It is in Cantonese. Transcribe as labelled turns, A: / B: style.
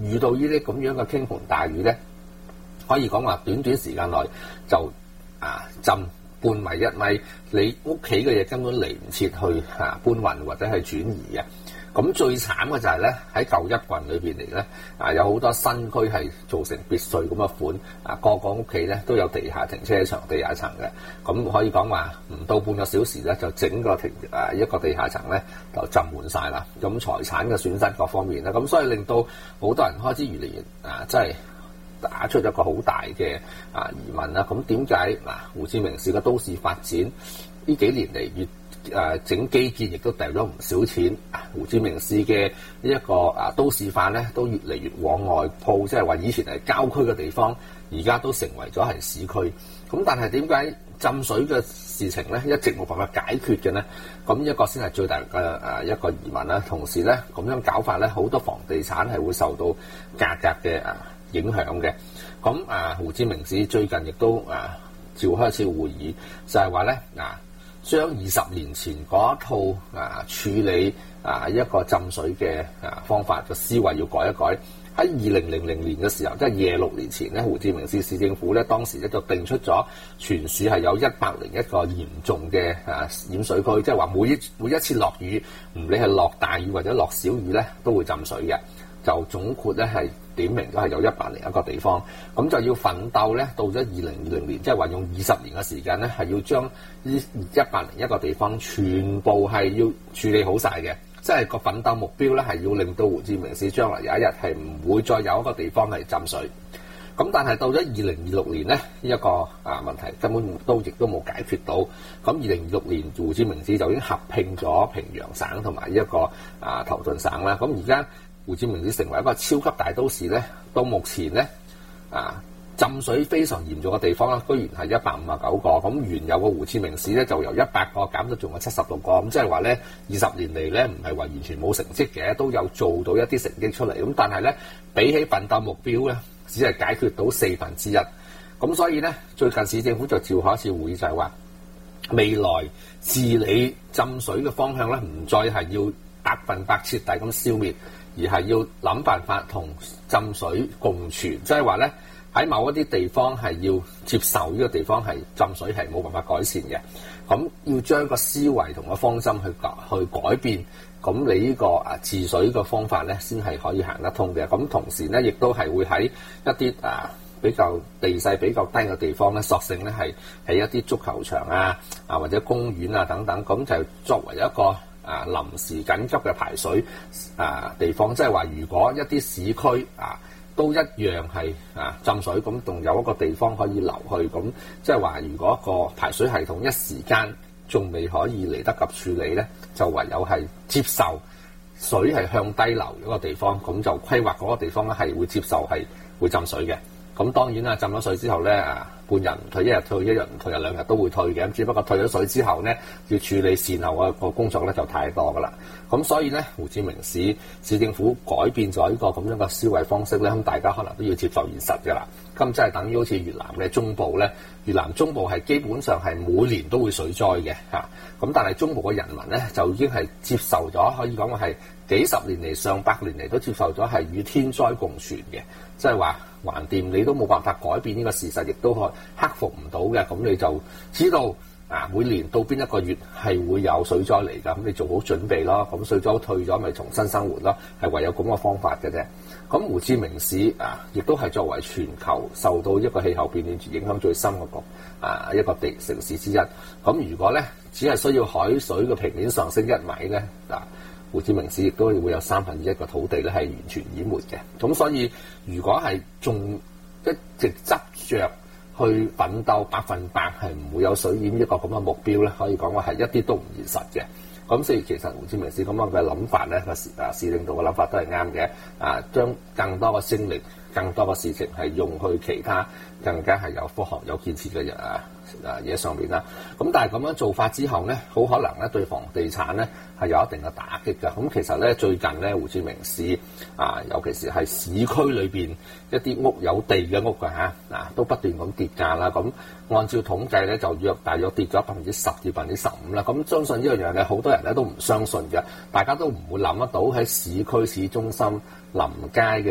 A: 遇到呢啲咁樣嘅傾盆大雨咧，可以講話短短時間內就浸半米一米，你屋企嘅嘢根本嚟唔切去搬運或者係轉移嘅。咁最慘嘅就係咧，喺舊一郡裏邊嚟咧，有好多新區係做成別墅咁嘅款，個個屋企咧都有地下停車場、地下層嘅。咁可以講話唔到半個小時咧，就整個一個地下層咧就浸滿晒啦。咁財產嘅損失各方面咧，咁所以令到好多人開始越嚟越真係打出一個好大嘅疑問啦。咁點解胡志明市嘅都市發展呢幾年嚟越整基建亦都掉咗唔少錢，胡志明市嘅呢一個都市化咧，都越嚟越往外鋪，即係話以前係郊區嘅地方，而家都成為咗係市區。咁但係點解浸水嘅事情咧一直冇辦法解決嘅咧？咁一個先係最大嘅一個疑問啦。同時咧咁樣搞法咧，好多房地產係會受到價格嘅影響嘅。咁胡志明市最近亦都召開一次會議，就係話咧將20年前嗰一套處理一個浸水嘅方法嘅思維要改一改。喺2000年嘅時候，即係26年前咧，胡志明市市政府咧當時咧就定出咗全市係有101個嚴重嘅淹水區，即係話每一次落雨，唔理係落大雨或者落小雨咧，都會浸水嘅。就總括咧係點明咗係有101個地方，咁就要奮鬥咧，到咗2020年，即係話用20年嘅時間咧，係要將呢101個地方全部係要處理好晒嘅。即係個奮鬥目標咧，係要令到胡志明市將來有一日係唔會再有一個地方係浸水。咁但係到咗2026年咧，呢一個問題根本亦都冇解決到。咁2026年胡志明市就已經合併咗平陽省同埋一個頭頓省啦。咁而家胡志明市成為一個超級大都市咧，到目前咧浸水非常嚴重嘅地方啦，居然係159個。咁原有嘅胡志明市咧就由100個減到仲有76個。咁即係話咧20年嚟咧唔係話完全冇成績嘅，都有做到一啲成績出嚟。咁但係咧比起奮鬥目標咧，只係解決到1/4。咁所以咧最近市政府就召開一次會議，就係話未來治理浸水嘅方向咧，唔再係要100%徹底咁消滅，而係要諗辦法同浸水共存。即係話咧喺某一啲地方係要接受呢個地方係浸水係冇辦法改善嘅，咁要將個思維同個方針去改變，咁你呢個治水嘅方法咧先係可以行得通嘅。咁同時咧亦都係會喺一啲比較地勢比較低嘅地方咧，索性咧係喺一啲足球場或者公園等等，咁就作為一個臨時緊急嘅排水地方。即係話如果一啲市區都一樣係浸水，咁仲有一個地方可以流去。咁即係話如果個排水系統一時間仲未可以嚟得及處理咧，就唯有係接受水係向低流嗰個地方，咁就規劃嗰個地方咧係會接受係會浸水嘅。咁當然啦，浸咗水之後咧，半日唔退，一日退，一日唔退，2日都會退嘅。只不過退咗水之後咧，要處理善後個工作咧就太多噶啦。咁所以咧，胡志明市市政府改變咗呢個咁樣嘅思維方式咧，咁大家可能都要接受現實㗎啦。咁即係等於好似越南嘅中部咧，越南中部係基本上係每年都會水災嘅嚇。咁但係中部嘅人民咧就已經係接受咗，可以講話係幾十年嚟、上百年嚟都接受咗係與天災共存嘅。即係話橫掂你都冇辦法改變呢個事實，亦都克服唔到嘅，咁你就知道每年到邊一個月係會有水災嚟㗎，咁你做好準備咯。咁水災退咗咪重新生活咯，係唯有咁嘅方法嘅啫。咁胡志明市亦都係作為全球受到一個氣候變遷影響最深嘅一個城市之一。咁如果咧只係需要海水嘅平面上升1米咧，胡志明市亦都會有1/3嘅土地咧係完全淹沒嘅。咁所以如果係仲一直執着去奮鬥100%係唔會有水淹一個咁嘅目標咧，可以講話係一啲都唔現實嘅。咁所以其實胡志明市咁樣嘅諗法咧，市領導嘅諗法都係啱嘅。將更多嘅精力、更多嘅事情係用去其他更加係有科學、有建設嘅嘢上面啦。咁但係咁樣做法之後咧，好可能咧對房地產咧係有一定嘅打擊嘅。咁其實咧最近咧胡志明市尤其是係市區裏邊一啲屋有地嘅屋都不斷咁跌價啦。咁按照統計咧就大約跌咗10%至15%啦。咁相信呢樣嘢咧好多人咧都唔相信嘅，大家都唔會諗得到喺市區市中心臨街嘅